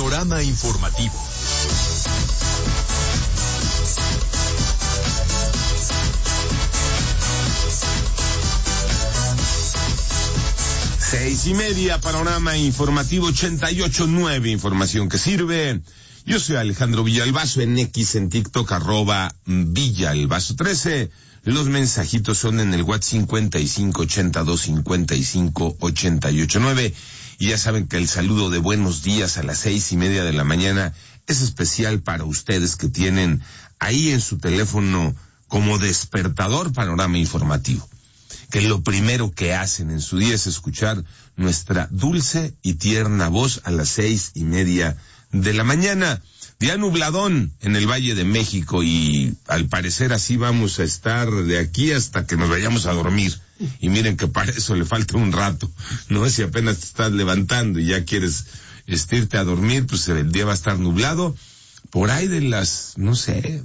Panorama informativo. Seis y media, Panorama informativo 88.9, información que sirve. Yo soy Alejandro Villalbazo, en X, en TikTok, @Villalbazo13. Los mensajitos son en el WhatsApp 5582558889. Y ya saben que el saludo de buenos días a las 6:30 de la mañana es especial para ustedes que tienen ahí en su teléfono como despertador Panorama informativo. Que lo primero que hacen en su día es escuchar nuestra dulce y tierna voz a las 6:30 de la mañana. Día nubladón en el Valle de México y al parecer así vamos a estar de aquí hasta que nos vayamos a dormir. Y miren que para eso le falta un rato, ¿no? Si apenas te estás levantando y ya quieres irte a dormir, pues el día va a estar nublado. Por ahí de las, no sé,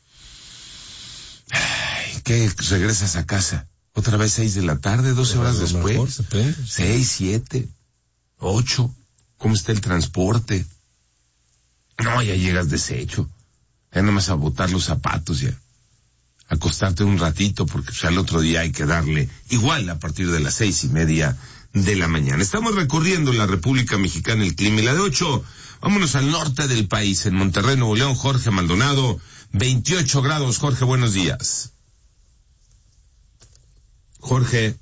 ¿qué regresas a casa? Otra vez 6 de la tarde, 12 horas después. 6, 7, 8. ¿Cómo está el transporte? No, ya llegas deshecho. Ya nomás a botar los zapatos ya. Acostarte un ratito porque al otro día hay que darle igual a partir de las 6:30 de la mañana. Estamos recorriendo la República Mexicana el clima y la de 8. Vámonos al norte del país, en Monterrey, Nuevo León. Jorge Maldonado, 28 grados. Jorge, buenos días. Jorge.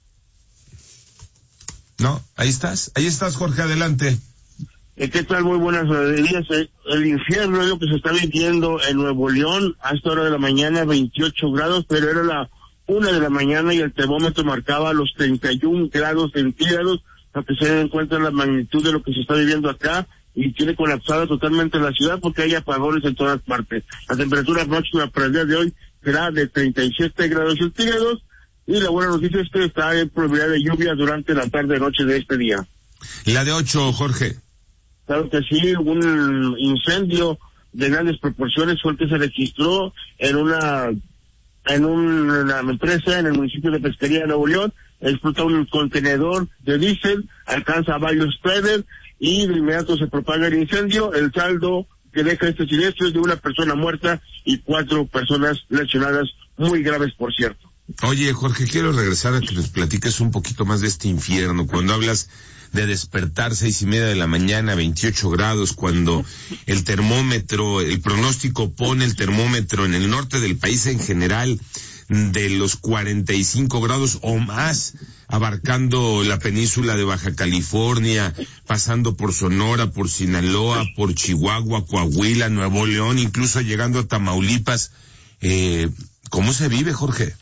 No, ahí estás, Jorge, adelante. ¿Qué tal? Muy buenos días. El infierno es lo que se está viviendo en Nuevo León a esta hora de la mañana, 28 grados, pero era la 1 de la mañana y el termómetro marcaba los 31 grados centígrados, para que se den cuenta la magnitud de lo que se está viviendo acá, y tiene colapsada totalmente la ciudad porque hay apagones en todas partes. La temperatura máxima para el día de hoy será de 37 grados centígrados, y la buena noticia es que está en probabilidad de lluvia durante la tarde-noche de este día. La de 8, Jorge. Claro que sí, un incendio de grandes proporciones fue el que se registró en una empresa en el municipio de Pesquería de Nuevo León. Explota un contenedor de diésel, alcanza a varios traders y de inmediato se propaga el incendio. El saldo que deja este siniestro es de una persona muerta y 4 personas lesionadas, muy graves por cierto. Oye, Jorge, quiero regresar a que nos platiques un poquito más de este infierno. Cuando hablas de despertar 6:30 de la mañana, 28 grados, cuando el termómetro, el pronóstico pone el termómetro en el norte del país en general de los 45 grados o más, abarcando la península de Baja California, pasando por Sonora, por Sinaloa, por Chihuahua, Coahuila, Nuevo León, incluso llegando a Tamaulipas. ¿Cómo se vive, Jorge?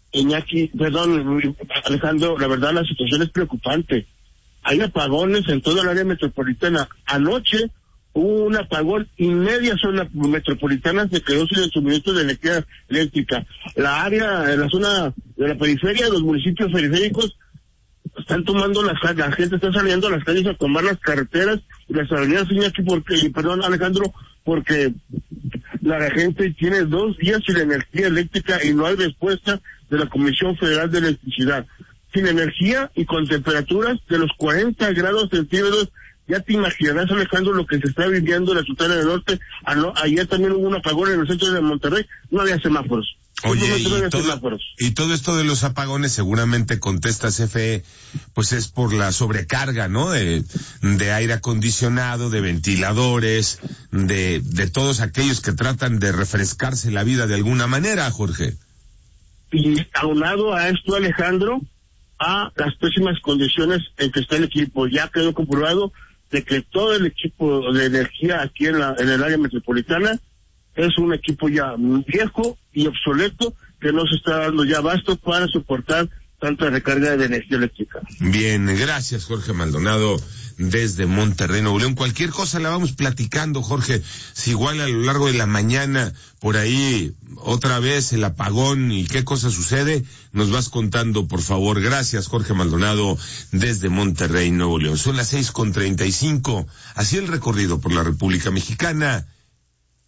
Alejandro, la verdad la situación es preocupante. Hay apagones en toda el área metropolitana. Anoche hubo un apagón y media zona metropolitana se quedó sin el suministro de energía eléctrica. La zona de la periferia, los municipios periféricos están tomando la gente está saliendo a las calles a tomar las carreteras y las avenidas, Alejandro, porque la gente tiene 2 días sin energía eléctrica y no hay respuesta de la Comisión Federal de Electricidad. Sin energía y con temperaturas de los 40 grados centígrados, ya te imaginarás, Alejandro, lo que se está viviendo en la Sultana del Norte. Ayer también hubo un apagón en el centro de Monterrey, no había semáforos. Oye, y todo esto de los apagones seguramente contesta CFE, pues es por la sobrecarga, ¿no? De aire acondicionado, de ventiladores, de todos aquellos que tratan de refrescarse la vida de alguna manera, Jorge. Y aunado a esto, Alejandro, a las pésimas condiciones en que está el equipo. Ya quedó comprobado de que todo el equipo de energía aquí en el área metropolitana es un equipo ya viejo y obsoleto que no se está dando ya abasto para soportar tanta recarga de energía eléctrica. Bien, gracias Jorge Maldonado desde Monterrey, Nuevo León. Cualquier cosa la vamos platicando, Jorge. Si igual a lo largo de la mañana por ahí otra vez el apagón y qué cosa sucede, nos vas contando, por favor. Gracias, Jorge Maldonado desde Monterrey, Nuevo León. Son las 6:35. Así el recorrido por la República Mexicana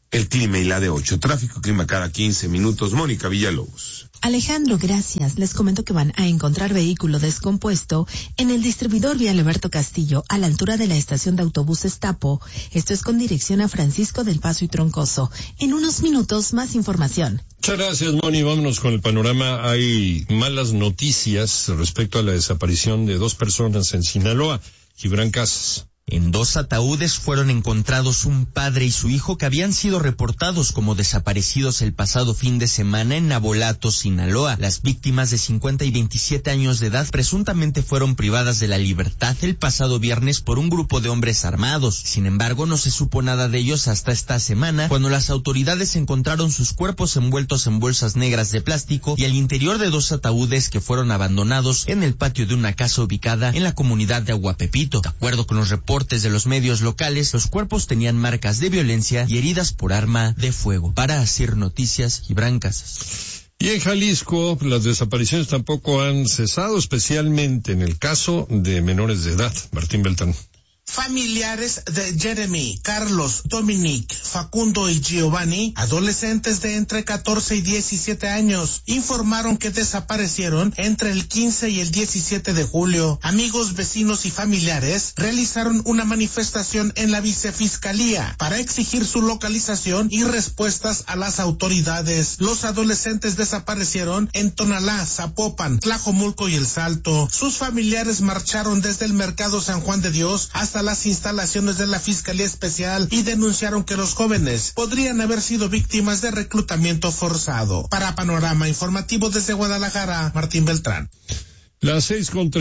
el clima y la de 8. Tráfico, clima cada 15 minutos. Mónica Villalobos. Alejandro, gracias. Les comento que van a encontrar vehículo descompuesto en el distribuidor vial Alberto Castillo, a la altura de la estación de autobuses Tapo. Esto es con dirección a Francisco del Paso y Troncoso. En unos minutos, más información. Muchas gracias, Moni. Vámonos con el panorama. Hay malas noticias respecto a la desaparición de 2 personas en Sinaloa. Gibran Casas. En 2 ataúdes fueron encontrados un padre y su hijo que habían sido reportados como desaparecidos el pasado fin de semana en Nabolato, Sinaloa. Las víctimas de 50 y 27 años de edad presuntamente fueron privadas de la libertad el pasado viernes por un grupo de hombres armados. Sin embargo, no se supo nada de ellos hasta esta semana, cuando las autoridades encontraron sus cuerpos envueltos en bolsas negras de plástico y al interior de 2 ataúdes que fueron abandonados en el patio de una casa ubicada en la comunidad de Aguapepito. De acuerdo con los reportes de los medios locales, los cuerpos tenían marcas de violencia y heridas por arma de fuego. Para Asir Noticias, Gibran Casas. Y en Jalisco, las desapariciones tampoco han cesado, especialmente en el caso de menores de edad. Martín Beltrán. Familiares de Jeremy, Carlos, Dominic, Facundo y Giovanni, adolescentes de entre 14 y 17 años, informaron que desaparecieron entre el 15 y el 17 de julio. Amigos, vecinos y familiares realizaron una manifestación en la vicefiscalía para exigir su localización y respuestas a las autoridades. Los adolescentes desaparecieron en Tonalá, Zapopan, Tlajomulco y El Salto. Sus familiares marcharon desde el Mercado San Juan de Dios hasta las instalaciones de la Fiscalía Especial y denunciaron que los jóvenes podrían haber sido víctimas de reclutamiento forzado. Para Panorama Informativo desde Guadalajara, Martín Beltrán. Las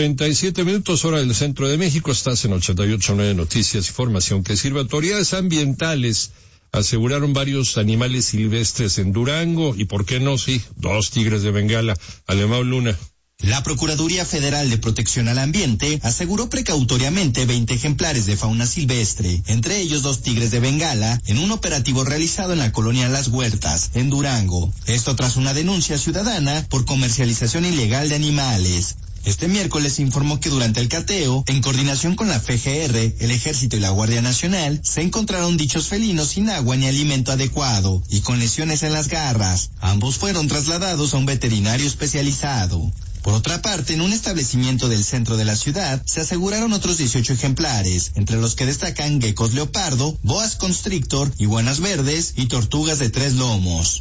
6:37 hora del centro de México. Estás en 88.9 Noticias, información que sirve. Autoridades ambientales aseguraron varios animales silvestres en Durango y, ¿por qué no? Sí, 2 tigres de Bengala. Alemão Luna. La Procuraduría Federal de Protección al Ambiente aseguró precautoriamente 20 ejemplares de fauna silvestre, entre ellos 2 tigres de Bengala, en un operativo realizado en la colonia Las Huertas, en Durango. Esto tras una denuncia ciudadana por comercialización ilegal de animales. Este miércoles informó que durante el cateo, en coordinación con la FGR, el Ejército y la Guardia Nacional, se encontraron dichos felinos sin agua ni alimento adecuado y con lesiones en las garras. Ambos fueron trasladados a un veterinario especializado. Por otra parte, en un establecimiento del centro de la ciudad, se aseguraron otros 18 ejemplares, entre los que destacan geckos leopardo, boas constrictor, iguanas verdes y tortugas de 3 lomos.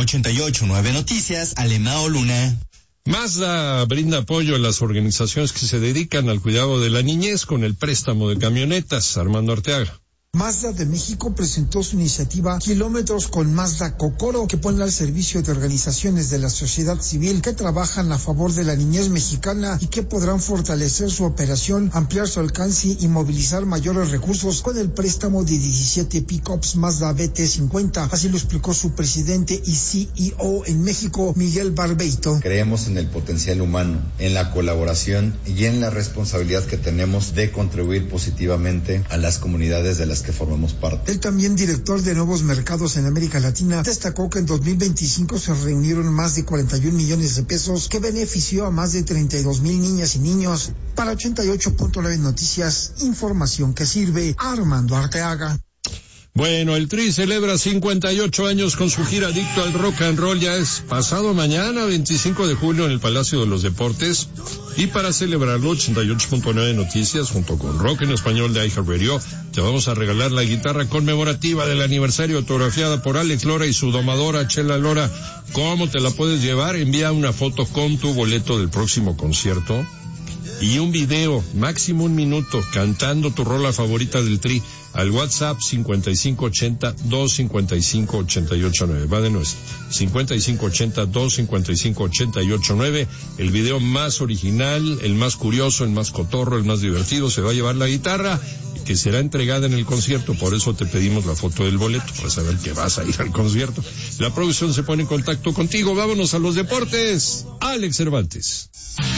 88.9 Noticias, Alemão Luna. Mazda brinda apoyo a las organizaciones que se dedican al cuidado de la niñez con el préstamo de camionetas. Armando Arteaga. Mazda de México presentó su iniciativa Kilómetros con Mazda Kokoro, que pone al servicio de organizaciones de la sociedad civil que trabajan a favor de la niñez mexicana y que podrán fortalecer su operación, ampliar su alcance y movilizar mayores recursos con el préstamo de 17 pickups Mazda BT50. Así lo explicó su presidente y CEO en México, Miguel Barbeito. Creemos en el potencial humano, en la colaboración y en la responsabilidad que tenemos de contribuir positivamente a las comunidades de las que formamos parte. El también director de Nuevos Mercados en América Latina destacó que en 2025 se reunieron más de 41 millones de pesos que benefició a más de 32,000 niñas y niños. Para 88.9 Noticias, información que sirve. Armando Arteaga. Bueno, el Tri celebra 58 años con su gira Adicto al Rock and Roll. Ya es pasado mañana, 25 de julio, en el Palacio de los Deportes. Y para celebrarlo, 88.9 Noticias, junto con Rock en Español de iHeartRadio, te vamos a regalar la guitarra conmemorativa del aniversario autografiada por Alex Lora y su domadora Chela Lora. ¿Cómo te la puedes llevar? Envía una foto con tu boleto del próximo concierto y un video, máximo 1 minuto, cantando tu rola favorita del Tri, al WhatsApp 5580-255-889. Va de nuevo, 5580-255-889. El video más original, el más curioso, el más cotorro, el más divertido, se va a llevar la guitarra, que será entregada en el concierto. Por eso te pedimos la foto del boleto, para saber que vas a ir al concierto. La producción se pone en contacto contigo. Vámonos a los deportes. Alex Cervantes.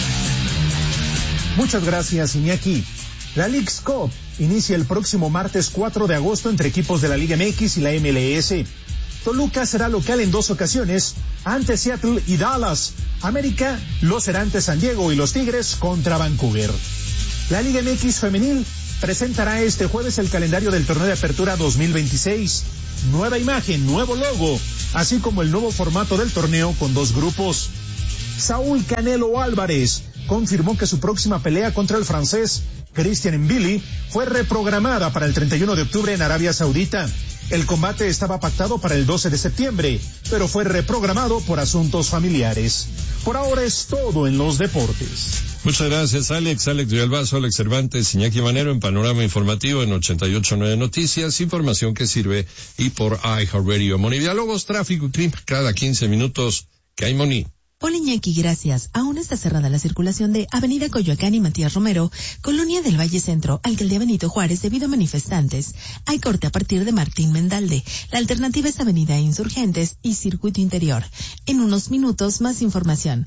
Muchas gracias, Iñaki. La Leagues Cup inicia el próximo martes 4 de agosto entre equipos de la Liga MX y la MLS. Toluca será local en 2 ocasiones, ante Seattle y Dallas. América lo será ante San Diego y los Tigres contra Vancouver. La Liga MX femenil presentará este jueves el calendario del torneo de apertura 2026. nueva imagen, nuevo logo, así como el nuevo formato del torneo con 2 grupos. Saúl Canelo Álvarez confirmó que su próxima pelea contra el francés Christian Mbili fue reprogramada para el 31 de octubre en Arabia Saudita. El combate estaba pactado para el 12 de septiembre, pero fue reprogramado por asuntos familiares. Por ahora es todo en los deportes. Muchas gracias, Alex Villalbazo, Alex Cervantes, Iñaki Manero en Panorama Informativo en 88.9 Noticias, información que sirve y por iHeartRadio. Moni Villalobos, tráfico y clima cada 15 minutos. ¿Qué hay, Moni? Hola Iñaki, gracias. Aún está cerrada la circulación de Avenida Coyoacán y Matías Romero, Colonia del Valle Centro, Alcaldía Benito Juárez debido a manifestantes. Hay corte a partir de Martín Mendalde. La alternativa es Avenida Insurgentes y Circuito Interior. En unos minutos más información.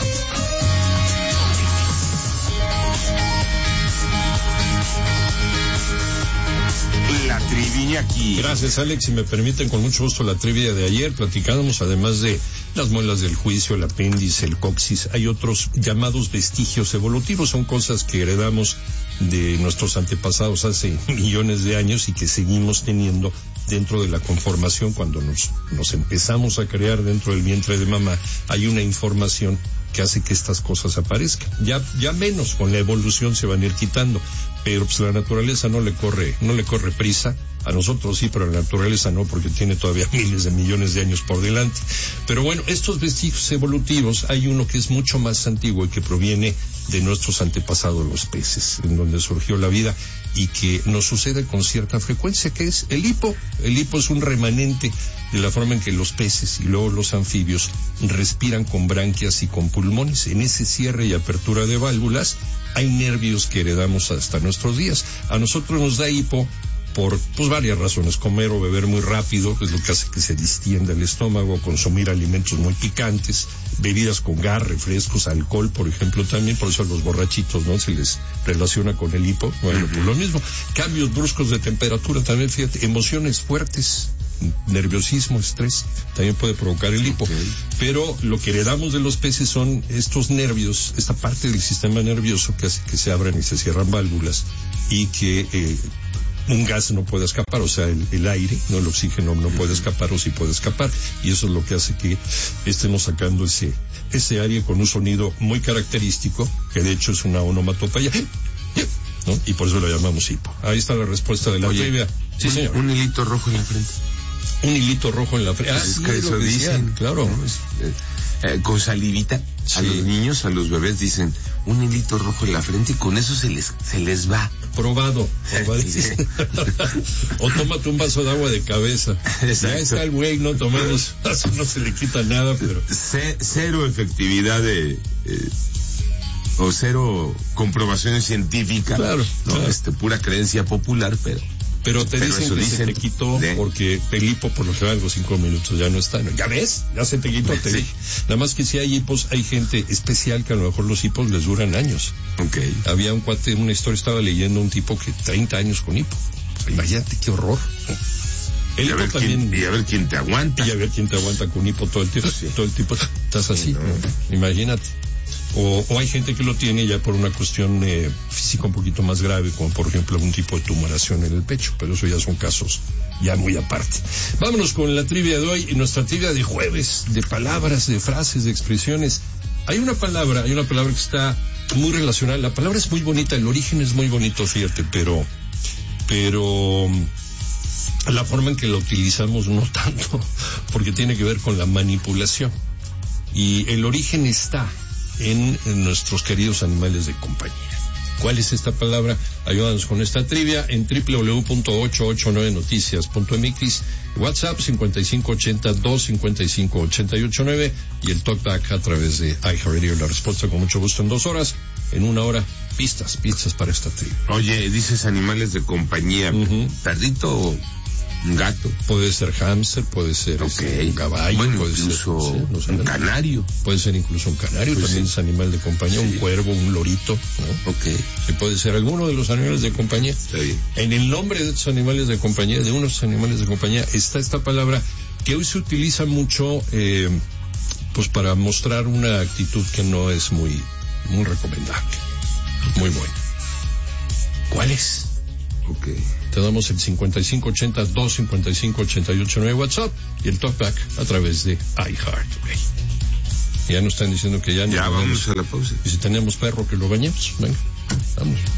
La trivia aquí. Gracias, Alex. Si me permiten, con mucho gusto la trivia de ayer. Platicábamos, además de las muelas del juicio, el apéndice, el coxis, hay otros llamados vestigios evolutivos. Son cosas que heredamos de nuestros antepasados hace millones de años y que seguimos teniendo dentro de la conformación. Cuando nos empezamos a crear dentro del vientre de mamá, hay una información que hace que estas cosas aparezcan. Ya menos, con la evolución se van a ir quitando, pero pues la naturaleza no le corre prisa. A nosotros sí, pero a la naturaleza no, porque tiene todavía miles de millones de años por delante. Pero bueno, estos vestigios evolutivos, hay uno que es mucho más antiguo y que proviene de nuestros antepasados, los peces, en donde surgió la vida y que nos sucede con cierta frecuencia, que es el hipo. El hipo es un remanente de la forma en que los peces y luego los anfibios respiran con branquias y con pulmones. En ese cierre y apertura de válvulas hay nervios que heredamos hasta nuestros días. A nosotros nos da hipo por varias razones: comer o beber muy rápido, que es lo que hace que se distienda el estómago; consumir alimentos muy picantes, bebidas con gas, refrescos, alcohol, por ejemplo, también. Por eso a los borrachitos, ¿no?, se les relaciona con el hipo. Bueno, pues lo mismo. Cambios bruscos de temperatura también, fíjate. Emociones fuertes, nerviosismo, estrés, también puede provocar el hipo. Pero lo que heredamos de los peces son estos nervios, esta parte del sistema nervioso que hace que se abran y se cierran válvulas y que un gas no puede escapar, o sea, el aire, no el oxígeno, no puede escapar, o sí puede escapar, y eso es lo que hace que estemos sacando ese aire con un sonido muy característico, que de hecho es una onomatopeya, ¿no? Y por eso lo llamamos hipo. Ahí está la respuesta de la trivia. Sí, señor. Un hilito rojo en la frente. Un hilito rojo en la frente. Es que eso dicen, claro. ¿no? Con salivita, sí. A los niños, a los bebés dicen un hilito rojo en la frente y con eso se les va. Probado. O tómate un vaso de agua de cabeza. Exacto. Ya está el güey, no tomemos, no se le quita nada, pero cero efectividad o cero comprobaciones científicas. Claro, no, claro. Pura creencia popular, pero te dicen que se te quitó porque el hipo por lo general a los 5 minutos ya no está. ¿Ya ves? Ya se te quitó, te dije. Nada más que si hay hipos, hay gente especial que a lo mejor los hipos les duran años. Okay. Había un cuate, una historia, estaba leyendo un tipo que 30 años con hipo. Imagínate qué horror. Y a ver quién te aguanta. Y a ver quién te aguanta con hipo todo el tiempo. Sí. Todo el tiempo estás así. No. Imagínate. O hay gente que lo tiene ya por una cuestión física un poquito más grave, como por ejemplo algún tipo de tumoración en el pecho, pero eso ya son casos ya muy aparte. Vámonos con la trivia de hoy, nuestra trivia de jueves, de palabras, de frases, de expresiones. Hay una palabra que está muy relacionada. La palabra es muy bonita, el origen es muy bonito, fíjate, pero la forma en que la utilizamos no tanto, porque tiene que ver con la manipulación. Y el origen está en nuestros queridos animales de compañía. ¿Cuál es esta palabra? Ayúdanos con esta trivia en www.889noticias.mx, WhatsApp 5580-255-889 y el talkback a través de iHeartRadio. La respuesta con mucho gusto en 2 horas. En 1 hora, pistas para esta trivia. Oye, dices animales de compañía. ¿Perrito o un gato? Puede ser hámster, puede ser un caballo, bueno, puede incluso ser un canario. Puede ser incluso un canario, pues también es animal de compañía, un cuervo, un lorito, ¿no? Que puede ser alguno de los animales de compañía. Está bien. En el nombre de estos animales de compañía, de unos animales de compañía, está esta palabra que hoy se utiliza mucho, pues para mostrar una actitud que no es muy recomendable, muy buena. ¿Cuál es? Te damos el 5580-255-889 WhatsApp y el Talkback a través de iHeart. Ya nos están diciendo que ya vamos a la pausa. Y si tenemos perro, que lo bañemos. Venga, vamos.